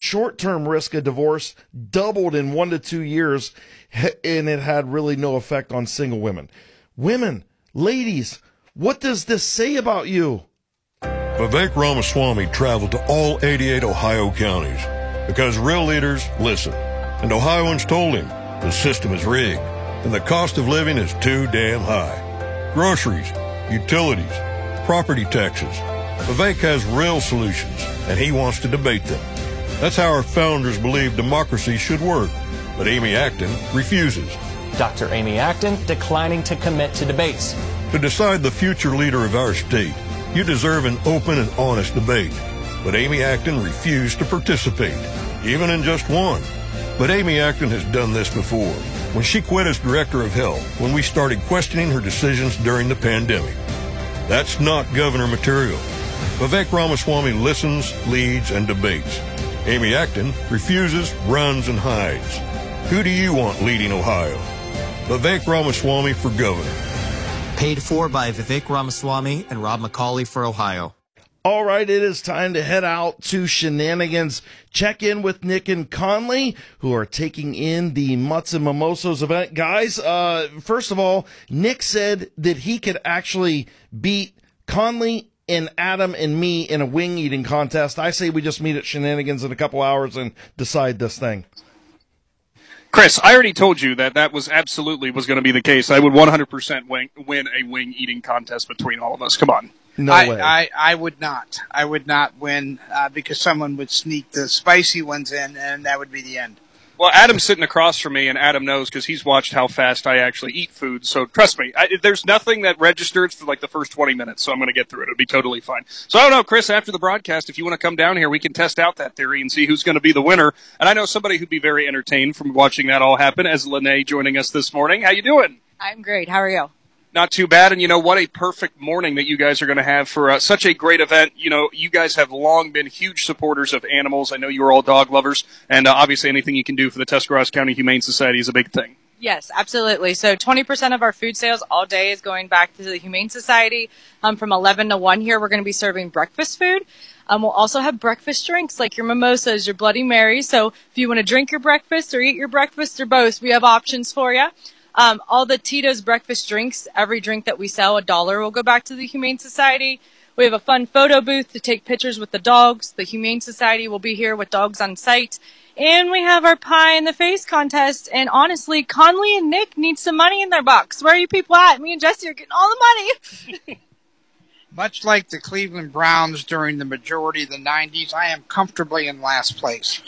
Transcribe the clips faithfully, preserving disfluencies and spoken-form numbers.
short-term risk of divorce doubled in one to two years, and it had really no effect on single women. Women, ladies, what does this say about you? Vivek Ramaswamy traveled to all eighty-eight Ohio counties because real leaders listen. And Ohioans told him the system is rigged and the cost of living is too damn high. Groceries, utilities, property taxes. Vivek has real solutions, and he wants to debate them. That's how our founders believed democracy should work. But Amy Acton refuses. Doctor Amy Acton declining to commit to debates. To decide the future leader of our state, you deserve an open and honest debate. But Amy Acton refused to participate, even in just one. But Amy Acton has done this before, when she quit as director of health, when we started questioning her decisions during the pandemic. That's not governor material. Vivek Ramaswamy listens, leads, and debates. Amy Acton refuses, runs, and hides. Who do you want leading Ohio? Vivek Ramaswamy for governor. Paid for by Vivek Ramaswamy and Rob McCauley for Ohio. All right, it is time to head out to Shenanigans. Check in with Nick and Conley, who are taking in the Mutts and Mimosos event. Guys, uh, first of all, Nick said that he could actually beat Conley and Adam and me in a wing eating contest. I say we just meet at Shenanigans in a couple hours and decide this thing. Chris, I already told you that that was absolutely was going to be the case. I would one hundred percent win, win a wing eating contest between all of us. Come on. No I, way. I, I would not. I would not win uh, because someone would sneak the spicy ones in, and that would be the end. Well, Adam's sitting across from me, and Adam knows because he's watched how fast I actually eat food. So trust me, I, there's nothing that registers for like the first twenty minutes, so I'm going to get through it. It'll be totally fine. So I don't know, Chris, after the broadcast, if you want to come down here, we can test out that theory and see who's going to be the winner. And I know somebody who'd be very entertained from watching that all happen, as Lene joining us this morning. How you doing? I'm great. How are you? Not too bad, and you know, what a perfect morning that you guys are going to have for uh, such a great event. You know, you guys have long been huge supporters of animals. I know you are all dog lovers, and uh, obviously anything you can do for the Tuscarawas County Humane Society is a big thing. Yes, absolutely. So twenty percent of our food sales all day is going back to the Humane Society. Um, from eleven to one here, we're going to be serving breakfast food. Um, we'll also have breakfast drinks like your mimosas, your Bloody Marys. So if you want to drink your breakfast or eat your breakfast or both, we have options for you. Um, all the Tito's breakfast drinks, every drink that we sell, a dollar will go back to the Humane Society. We have a fun photo booth to take pictures with the dogs. The Humane Society will be here with dogs on site. And we have our pie in the face contest. And honestly, Conley and Nick need some money in their box. Where are you people at? Me and Jesse are getting all the money. Much like the Cleveland Browns during the majority of the nineties, I am comfortably in last place.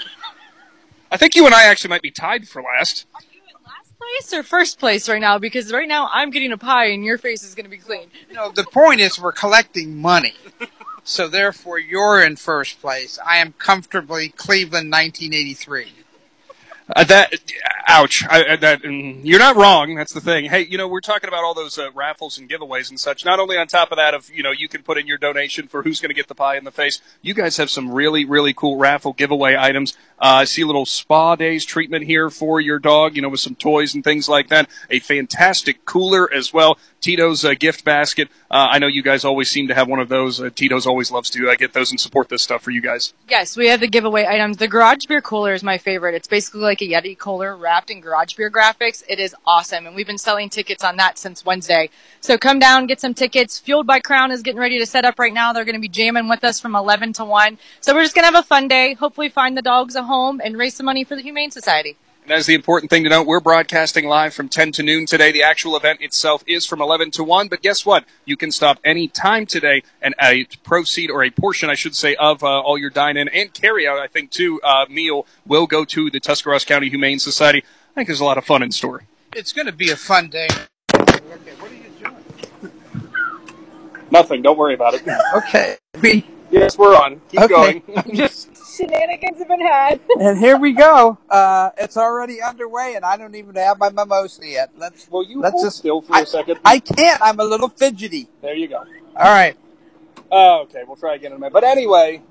I think you and I actually might be tied for last. Place or first place right now? Because right now I'm getting a pie and your face is going to be clean. You know, the point is we're collecting money. So therefore you're in first place. I am comfortably Cleveland nineteen eighty-three. Uh, that, ouch. I, I, that, mm, you're not wrong. That's the thing. Hey, you know, we're talking about all those uh, raffles and giveaways and such. Not only on top of that of, you know, you can put in your donation for who's going to get the pie in the face. You guys have some really, really cool raffle giveaway items. Uh, I see a little spa days treatment here for your dog, you know, with some toys and things like that. A fantastic cooler as well. Tito's uh, gift basket. Uh, I know you guys always seem to have one of those. Uh, Tito's always loves to uh, get those and support this stuff for you guys. Yes, we have the giveaway items. The garage beer cooler is my favorite. It's basically like a Yeti cooler wrapped in garage beer graphics. It is awesome, and we've been selling tickets on that since Wednesday. So come down, get some tickets. Fueled by Crown is getting ready to set up right now. They're going to be jamming with us from eleven to one. So we're just going to have a fun day, hopefully find the dogs a home, and raise some money for the Humane Society. And that is the important thing to note. We're broadcasting live from ten to noon today. The actual event itself is from eleven to one. But guess what? You can stop any time today, and a proceed, or a portion, I should say, of uh, all your dine-in and carry-out, I think, too, uh, meal will go to the Tuscarawas County Humane Society. I think there's a lot of fun in store. It's going to be a fun day. Okay, what are you doing? Nothing. Don't worry about it. Okay. We, yes, we're on. Keep okay. going. I'm just... Shenanigans have been had. And here we go. Uh, it's already underway, and I don't even have my mimosa yet. Let's. Well, you let's hold just still for I, a second. I can't. I'm a little fidgety. There you go. All right. Oh, okay. We'll try again in a minute. But anyway,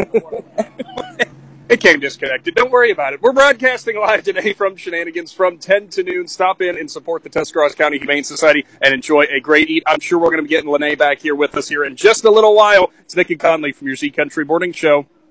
it came disconnected. Don't worry about it. We're broadcasting live today from Shenanigans from ten to noon. Stop in and support the Tuscarawas County Humane Society and enjoy a great eat. I'm sure we're going to be getting Lene back here with us here in just a little while. It's Nick and Conley from your Z Country Morning Show.